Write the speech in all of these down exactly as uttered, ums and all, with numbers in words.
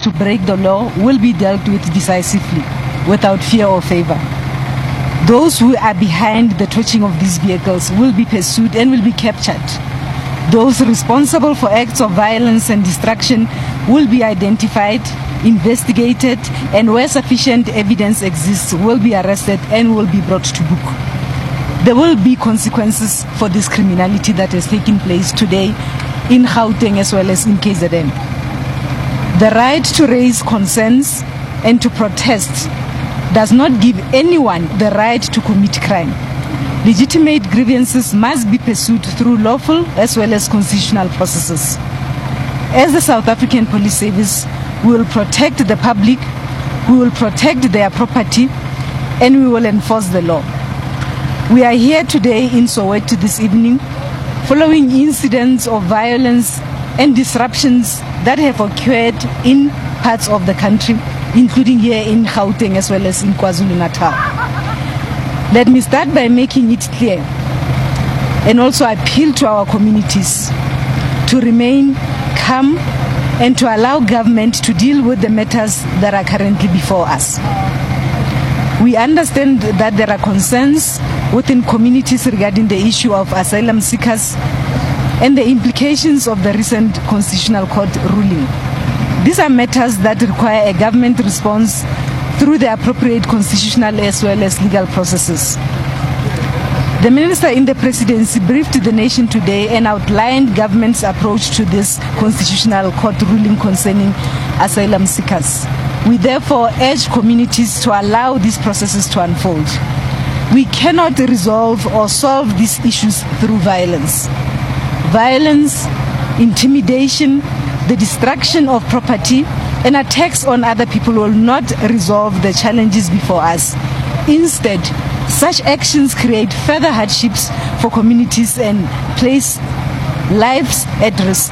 to break the law will be dealt with decisively, without fear or favor. Those who are behind the torching of these vehicles will be pursued and will be captured. Those responsible for acts of violence and destruction will be identified, investigated, and where sufficient evidence exists, will be arrested and will be brought to book. There will be consequences for this criminality that has taken place today in Gauteng as well as in K Z N. The right to raise concerns and to protest does not give anyone the right to commit crime. Legitimate grievances must be pursued through lawful as well as constitutional processes. As the South African Police Service, we will protect the public, we will protect their property, and we will enforce the law. We are here today in Soweto this evening following incidents of violence and disruptions that have occurred in parts of the country, including here in Gauteng as well as in KwaZulu-Natal. Let me start by making it clear and also appeal to our communities to remain calm and to allow government to deal with the matters that are currently before us. We understand that there are concerns within communities regarding the issue of asylum seekers and the implications of the recent Constitutional Court ruling. These are matters that require a government response through the appropriate constitutional as well as legal processes. The Minister in the Presidency briefed the nation today and outlined government's approach to this Constitutional Court ruling concerning asylum seekers. We therefore urge communities to allow these processes to unfold. We cannot resolve or solve these issues through violence. Violence, intimidation, the destruction of property, and attacks on other people will not resolve the challenges before us. Instead, such actions create further hardships for communities and place lives at risk.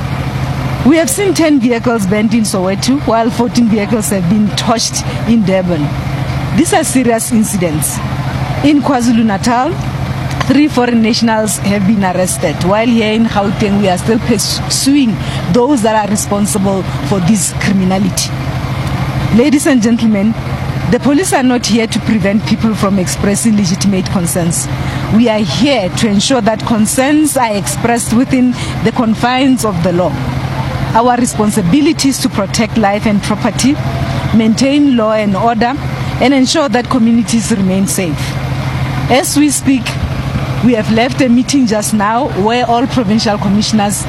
We have seen ten vehicles burned in Soweto, while fourteen vehicles have been torched in Durban. These are serious incidents. In KwaZulu-Natal, three foreign nationals have been arrested, while here in Gauteng we are still pursuing those that are responsible for this criminality. Ladies and gentlemen, the police are not here to prevent people from expressing legitimate concerns. We are here to ensure that concerns are expressed within the confines of the law. Our responsibility is to protect life and property, maintain law and order, and ensure that communities remain safe. As we speak, we have left a meeting just now where all provincial commissioners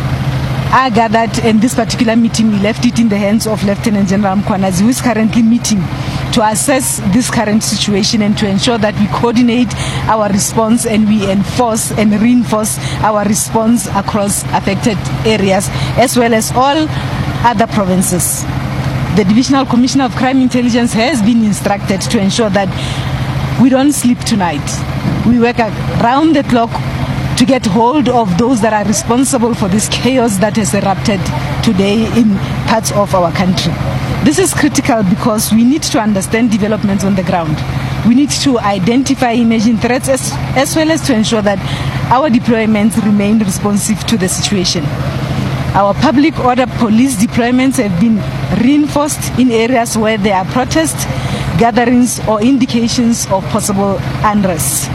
are gathered, and this particular meeting we left it in the hands of Lieutenant General Mkhwanazi, who is currently meeting to assess this current situation and to ensure that we coordinate our response and we enforce and reinforce our response across affected areas as well as all other provinces. The Divisional Commissioner of Crime Intelligence has been instructed to ensure that we don't sleep tonight. We work around the clock to get hold of those that are responsible for this chaos that has erupted today in parts of our country. This is critical because we need to understand developments on the ground. We need to identify emerging threats as, as well as to ensure that our deployments remain responsive to the situation. Our public order police deployments have been reinforced in areas where there are protests, gatherings, or indications of possible unrest.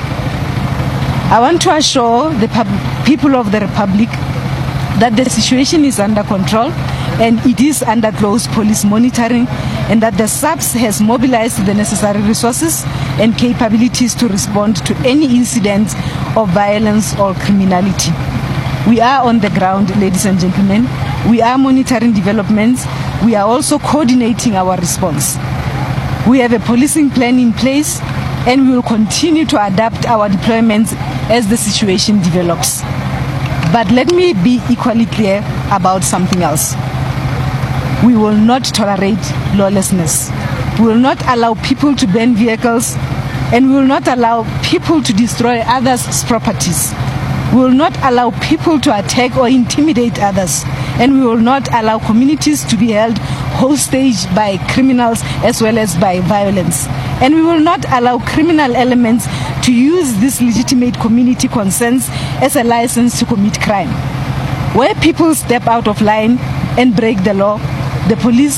I want to assure the pub- people of the Republic that the situation is under control and it is under close police monitoring, and that the S A P S has mobilized the necessary resources and capabilities to respond to any incident of violence or criminality. We are on the ground, ladies and gentlemen. We are monitoring developments. We are also coordinating our response. We have a policing plan in place, and we will continue to adapt our deployments as the situation develops. But let me be equally clear about something else. We will not tolerate lawlessness. We will not allow people to burn vehicles, and we will not allow people to destroy others' properties. We will not allow people to attack or intimidate others, and we will not allow communities to be held hostage by criminals as well as by violence. And we will not allow criminal elements to use these legitimate community concerns as a license to commit crime. Where people step out of line and break the law, the police